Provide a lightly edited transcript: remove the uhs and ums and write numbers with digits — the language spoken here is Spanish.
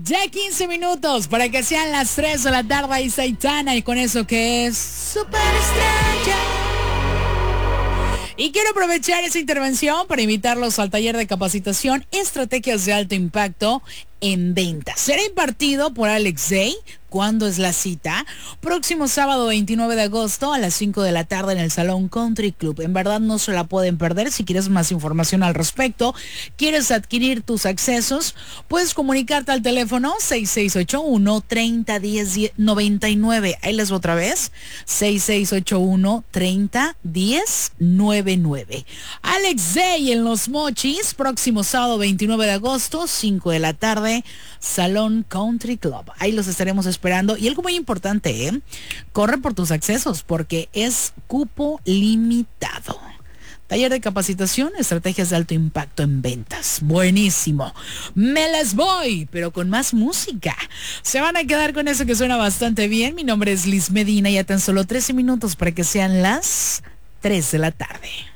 Ya 15 minutos para que sean las 3 de la tarde y Saitana y con eso que es Superestrella. Y quiero aprovechar esa intervención para invitarlos al taller de capacitación Estrategias de Alto Impacto en Ventas. Será impartido por Alex Day. ¿Cuándo es la cita? Próximo sábado 29 de agosto a las 5 de la tarde en el Salón Country Club. En verdad no se la pueden perder. Si quieres más información al respecto, quieres adquirir tus accesos, puedes comunicarte al teléfono 6681-3010-99. Ahí les voy otra vez. 6681-3010-99. Alex Day en Los Mochis, próximo sábado 29 de agosto, 5 de la tarde, Salón Country Club. Ahí los estaremos esperando. Y algo muy importante, corre por tus accesos porque es cupo limitado. Taller de capacitación, estrategias de alto impacto en ventas. Buenísimo. Me las voy, pero con más música. Se van a quedar con eso que suena bastante bien. Mi nombre es Liz Medina y ya tan solo 13 minutos para que sean las 3 de la tarde.